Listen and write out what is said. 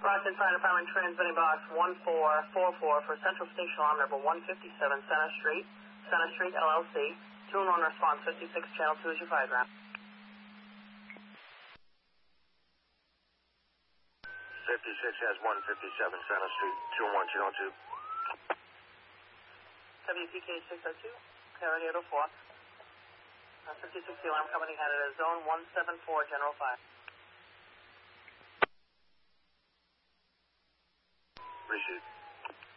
Boston Fire Department transmitting box 1444 for Central Station alarm number 157 Center Street, LLC. 2-1 response, 56, channel 2 is your fire ground. 56 has 157 Center Street, 2-1, channel 2. WPK 602, clarity 804. 56, the alarm company had it as zone 174, general fire. Receive.